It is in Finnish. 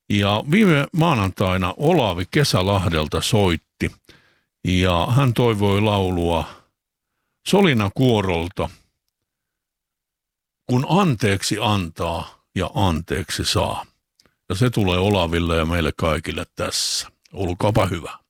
Ja viime maanantaina Olavi Kesälahdelta soitti ja hän toivoi laulua Solina Kuorolta, kun anteeksi antaa ja anteeksi saa. Ja se tulee Olaville ja meille kaikille tässä. Olkaapa hyvä.